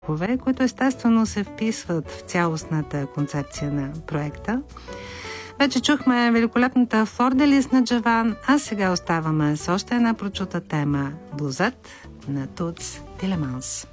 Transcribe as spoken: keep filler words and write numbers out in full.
които естествено се вписват в цялостната концепция на проекта. Вече чухме великолепната Флор-де-лис на Джаван, а сега оставаме с още една прочута тема – блузът на Туц Тилеманс.